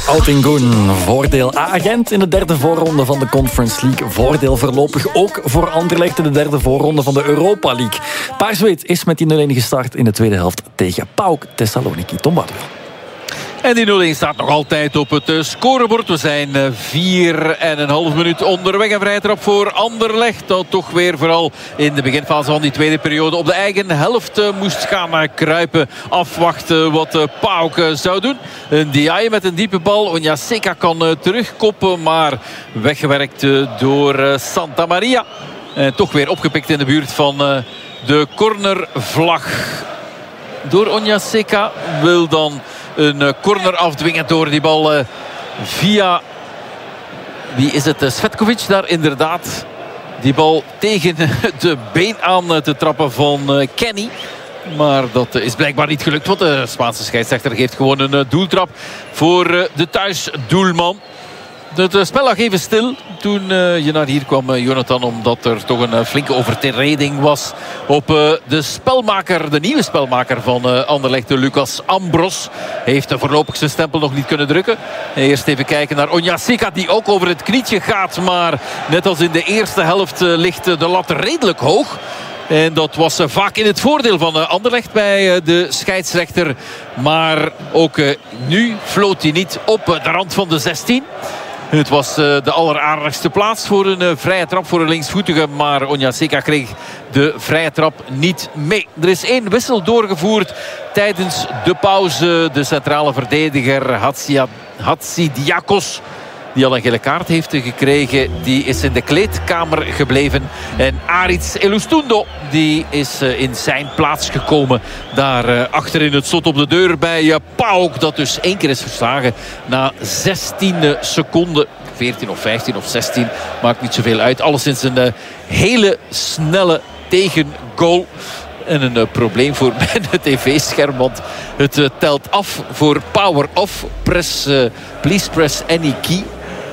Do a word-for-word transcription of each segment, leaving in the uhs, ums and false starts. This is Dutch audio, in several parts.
Oudingoen, voordeel A-Gent in de derde voorronde van de Conference League. Voordeel voorlopig ook voor Anderlecht in de derde voorronde van de Europa League. Paars-wit is met die nul-een gestart in de tweede helft tegen PAOK Thessaloniki. Tom Bouder. En die nul-een staat nog altijd op het scorebord. We zijn vier en een half minuut onderweg. En vrije trap voor Anderlecht. Dat toch weer vooral in de beginfase van die tweede periode op de eigen helft moest gaan kruipen. Afwachten wat PAOK zou doen. Een Diaye met een diepe bal. Onyaseka kan terugkoppen. Maar weggewerkt door Santa Maria. En toch weer opgepikt in de buurt van de cornervlag. Door Onyaseka wil dan een corner afdwingen door die bal uh, via... Wie is het? Svetkovic daar inderdaad. Die bal tegen de been aan te trappen van uh, Kenny. Maar dat is blijkbaar niet gelukt. Want de Spaanse scheidsrechter geeft gewoon een uh, doeltrap voor uh, de thuisdoelman. Het uh, spel lag even stil toen uh, je naar hier kwam, uh, Jonathan. Omdat er toch een uh, flinke overtreding was op uh, de spelmaker. De nieuwe spelmaker van uh, Anderlecht, Lucas Ambros. Heeft uh, voorlopig zijn stempel nog niet kunnen drukken. Eerst even kijken naar Onyaseka, die ook over het knietje gaat. Maar net als in de eerste helft uh, ligt uh, de lat redelijk hoog. En dat was uh, vaak in het voordeel van uh, Anderlecht bij uh, de scheidsrechter. Maar ook uh, nu floot hij niet op uh, de rand van de zestien. Het was uh, de alleraardigste plaats voor een uh, vrije trap voor een linksvoetige. Maar Onyaseka kreeg de vrije trap niet mee. Er is één wissel doorgevoerd tijdens de pauze. De centrale verdediger Hatsia, Hatsidiakos, die al een gele kaart heeft gekregen, die is in de kleedkamer gebleven. En Aritz Elustundo, die is in zijn plaats gekomen. Daar achter in het slot op de deur bij PAOK. Dat dus één keer is verslagen na zestien seconden. veertien of vijftien of zestien, maakt niet zoveel uit. Alleszins een hele snelle tegengoal. En een uh, probleem voor mijn tv-scherm. Want het uh, telt af voor power off. Press, uh, please press any key.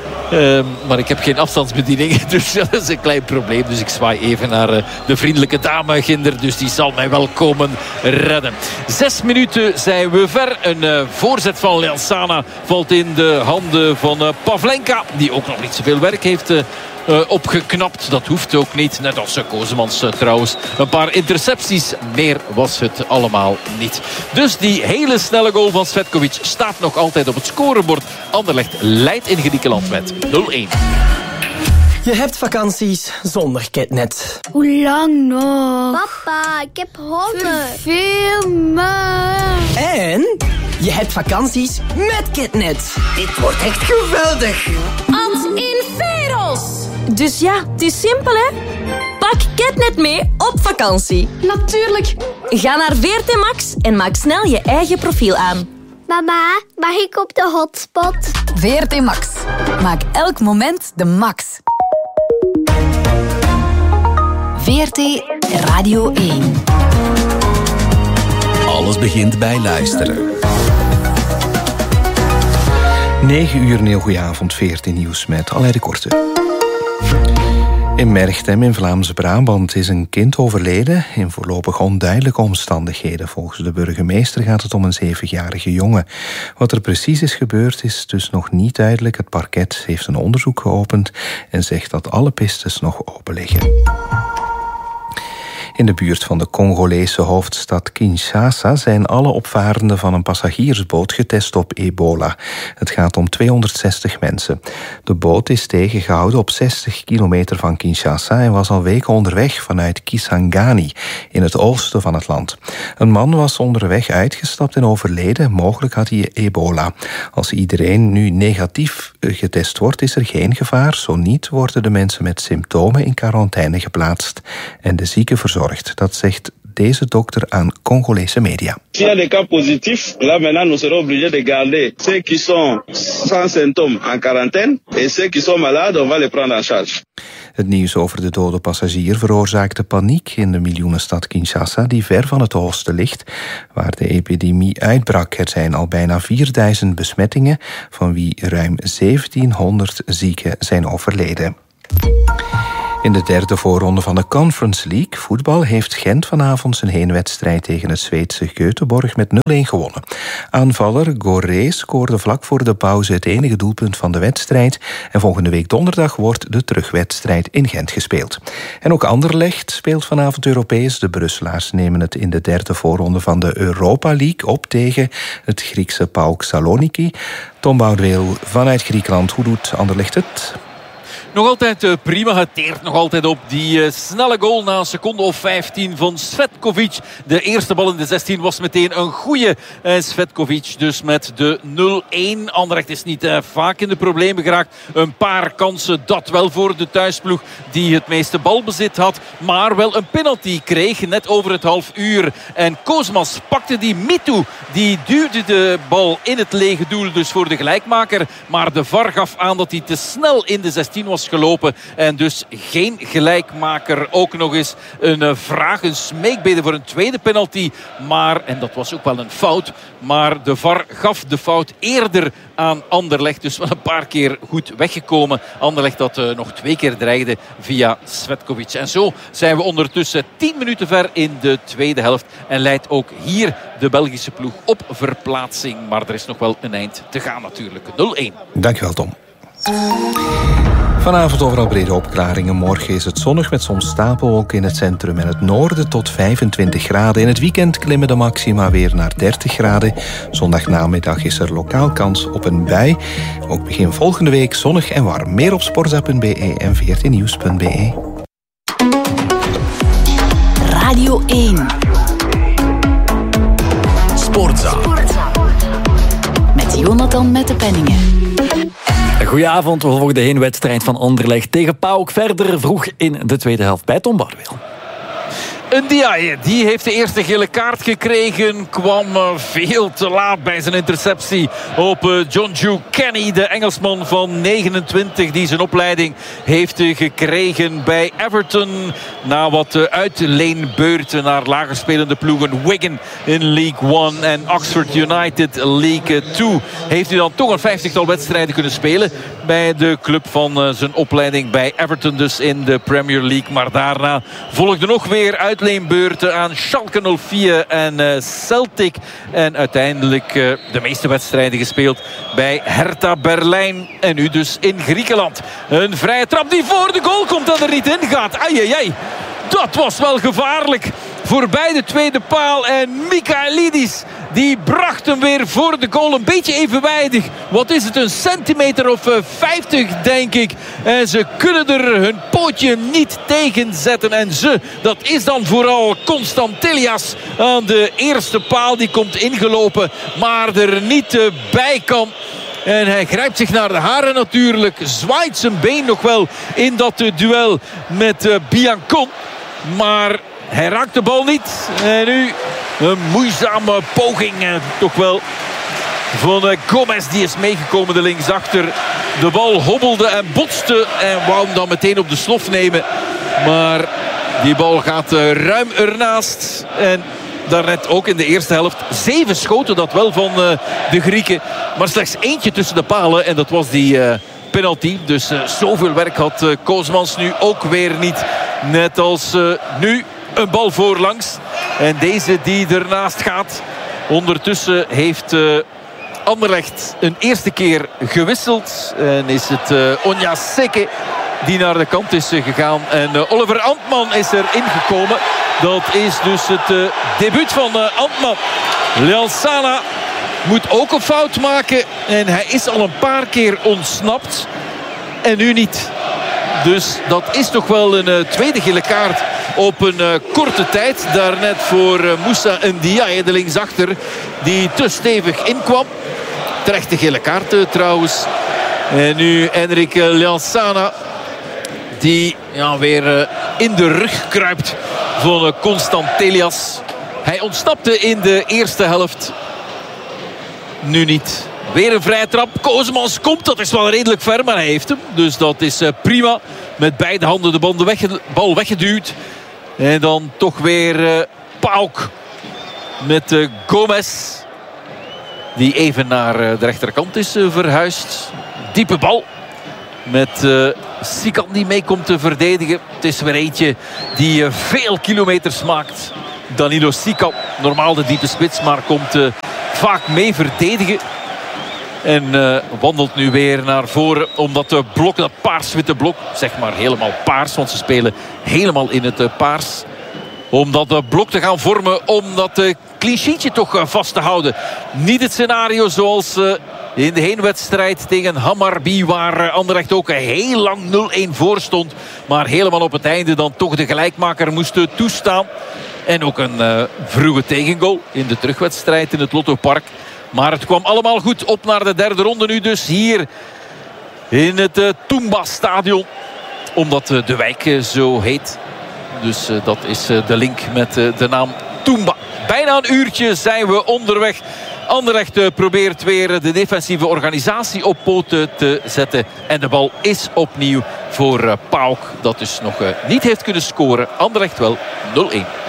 Uh, maar ik heb geen afstandsbediening. Dus dat is een klein probleem. Dus ik zwaai even naar uh, de vriendelijke dame Ginder. Dus die zal mij wel komen redden. Zes minuten zijn we ver. Een uh, voorzet van Lelsana valt in de handen van uh, Pavlenka. Die ook nog niet zoveel werk heeft uh, Uh, opgeknapt. Dat hoeft ook niet. Net als uh, Kozemans uh, trouwens. Een paar intercepties. Meer was het allemaal niet. Dus die hele snelle goal van Svetkovic staat nog altijd op het scorebord. Anderlecht leidt in Griekenland met nul-een. Je hebt vakanties zonder Ketnet. Hoe lang nog? Papa, ik heb honger. Veel meer. En je hebt vakanties met Ketnet. Dit wordt echt geweldig. Als in Veros. Dus ja, het is simpel, hè? Pak Ketnet mee op vakantie. Natuurlijk. Ga naar V R T Max en maak snel je eigen profiel aan. Mama, mag ik op de hotspot? V R T Max. Maak elk moment de max. V R T Radio één. Alles begint bij luisteren. negen uur, een heel goeie avond, V R T Nieuws met Alain de Korte. In Merchtem in Vlaamse Brabant is een kind overleden in voorlopig onduidelijke omstandigheden. Volgens de burgemeester gaat het om een zevenjarige jongen. Wat er precies is gebeurd is dus nog niet duidelijk. Het parket heeft een onderzoek geopend en zegt dat alle pistes nog open liggen. In de buurt van de Congolese hoofdstad Kinshasa zijn alle opvarenden van een passagiersboot getest op ebola. Het gaat om tweehonderdzestig mensen. De boot is tegengehouden op zestig kilometer van Kinshasa en was al weken onderweg vanuit Kisangani in het oosten van het land. Een man was onderweg uitgestapt en overleden. Mogelijk had hij ebola. Als iedereen nu negatief getest wordt, is er geen gevaar. Zo niet worden de mensen met symptomen in quarantaine geplaatst en de zieken verzorgd. Dat zegt deze dokter aan Congolese media. S'il y a des cas positifs, là maintenant nous serons obligés de garder ceux qui sont sans symptômes en quarantaine et ceux qui sont malades, on va les prendre en charge. Het nieuws over de dode passagier veroorzaakte paniek in de miljoenenstad Kinshasa, die ver van het oosten ligt, waar de epidemie uitbrak. Er zijn al bijna vierduizend besmettingen, van wie ruim zeventienhonderd zieken zijn overleden. In de derde voorronde van de Conference League voetbal heeft Gent vanavond zijn heenwedstrijd tegen het Zweedse Göteborg met nul-een gewonnen. Aanvaller Goré scoorde vlak voor de pauze het enige doelpunt van de wedstrijd en volgende week donderdag wordt de terugwedstrijd in Gent gespeeld. En ook Anderlecht speelt vanavond Europees. De Brusselaars nemen het in de derde voorronde van de Europa League op tegen het Griekse PAOK Saloniki. Tom Boudeweel vanuit Griekenland, hoe doet Anderlecht het? Nog altijd uh, prima, het teert nog altijd op die uh, snelle goal na een seconde of vijftien van Svetkovic. De eerste bal in de zestien was meteen een goede uh, Svetkovic. Dus met de nul-een. Anderlecht is niet uh, vaak in de problemen geraakt. Een paar kansen, dat wel voor de thuisploeg die het meeste balbezit had. Maar wel een penalty kreeg net over het half uur. En Kozmas pakte die Mitu. Die duwde de bal in het lege doel, dus voor de gelijkmaker. Maar de V A R gaf aan dat hij te snel in de zestien was gelopen en dus geen gelijkmaker. Ook nog eens een vraag, een smeekbede voor een tweede penalty. Maar, en dat was ook wel een fout, maar de V A R gaf de fout eerder aan Anderlecht. Dus wel een paar keer goed weggekomen. Anderlecht dat uh, nog twee keer dreigde via Svetkovic. En zo zijn we ondertussen tien minuten ver in de tweede helft. En leidt ook hier de Belgische ploeg op verplaatsing. Maar er is nog wel een eind te gaan natuurlijk. nul-een. Dankjewel, Tom. Vanavond overal brede opklaringen. Morgen is het zonnig met soms stapelwolken in het centrum en het noorden tot vijfentwintig graden. In het weekend klimmen de maxima weer naar dertig graden. Zondagnamiddag is er lokaal kans op een bui. Ook begin volgende week zonnig en warm. Meer op sportza punt b e en v r t nieuws punt b e. Radio één. Sportza. Met Jonathan Mettepenningen. Goedenavond, we volgen de heenwedstrijd van Anderlecht tegen PAOK verder vroeg in de tweede helft bij Tom Boudeweel. Ndiaye, die heeft de eerste gele kaart gekregen. Kwam veel te laat bij zijn interceptie op John Kenny, de Engelsman van negenentwintig. Die zijn opleiding heeft gekregen bij Everton. Na wat uitleenbeurten naar lager spelende ploegen. Wigan in League One en Oxford United League Two. Heeft hij dan toch een vijftigtal wedstrijden kunnen spelen bij de club van zijn opleiding bij Everton. Dus in de Premier League. Maar daarna volgde nog weer uit uitleenbeurten aan Schalke nul vier en uh, Celtic. En uiteindelijk uh, de meeste wedstrijden gespeeld bij Hertha Berlijn. En nu dus in Griekenland. Een vrije trap die voor de goal komt en er niet in gaat. Ai, ai, ai. Dat was wel gevaarlijk. Voorbij de tweede paal en Michailidis die bracht hem weer voor de goal. Een beetje evenwijdig. Wat is het? Een centimeter of vijftig denk ik. En ze kunnen er hun pootje niet tegen zetten. En ze, dat is dan vooral Constantelias aan de eerste paal. Die komt ingelopen, maar er niet bij kan. En hij grijpt zich naar de haren natuurlijk. Zwaait zijn been nog wel in dat duel met Biancon. Maar hij raakt de bal niet. En nu een moeizame poging. Toch wel van Gomez. Die is meegekomen de linksachter. De bal hobbelde en botste. En wou hem dan meteen op de slof nemen. Maar die bal gaat ruim ernaast. En daarnet ook in de eerste helft zeven schoten. Dat wel van de Grieken. Maar slechts eentje tussen de palen. En dat was die penalty. Dus zoveel werk had Kozmans nu ook weer niet. Net als nu. Een bal voorlangs. En deze die ernaast gaat. Ondertussen heeft uh, Anderlecht een eerste keer gewisseld. En is het uh, Onyaseke die naar de kant is uh, gegaan. En uh, Oliver Antman is er ingekomen. Dat is dus het uh, debuut van uh, Antman. Ljansana moet ook een fout maken. En hij is al een paar keer ontsnapt. En nu niet. Dus dat is toch wel een uh, tweede gele kaart op een uh, korte tijd. Daarnet voor uh, Moussa Ndiaye, de linksachter, die te stevig inkwam. Terechte gele kaart uh, trouwens. En nu Henrik uh, Ljansana, die ja, weer uh, in de rug kruipt van uh, Constantelias. Hij ontsnapte in de eerste helft. Nu niet. Weer een vrije trap. Kozemans komt. Dat is wel redelijk ver, maar hij heeft hem. Dus dat is uh, prima. Met beide handen de banden wegge- bal weggeduwd. En dan toch weer uh, PAOK. Met uh, Gomez. Die even naar uh, de rechterkant is uh, verhuisd. Diepe bal. Met uh, Sikan die mee komt te verdedigen. Het is weer eentje die uh, veel kilometers maakt. Danilo Sikan, normaal de diepe spits, maar komt uh, vaak mee verdedigen. En uh, wandelt nu weer naar voren. Omdat de blok, dat paars-witte blok, zeg maar helemaal paars. Want ze spelen helemaal in het uh, paars. Om dat uh, blok te gaan vormen. Om dat uh, clichetje toch uh, vast te houden. Niet het scenario zoals uh, in de heenwedstrijd tegen Hammarby. Waar uh, Anderlecht ook heel lang nul-een voor stond. Maar helemaal op het einde dan toch de gelijkmaker moest toestaan. En ook een uh, vroege tegengoal in de terugwedstrijd in het Lotto Park. Maar het kwam allemaal goed op naar de derde ronde nu dus hier in het uh, Toumba stadion. Omdat uh, de wijk uh, zo heet. Dus uh, dat is uh, de link met uh, de naam Toumba. Bijna een uurtje zijn we onderweg. Anderlecht uh, probeert weer de defensieve organisatie op poten te zetten. En de bal is opnieuw voor uh, PAOK. Dat dus nog uh, niet heeft kunnen scoren. Anderlecht wel nul-een.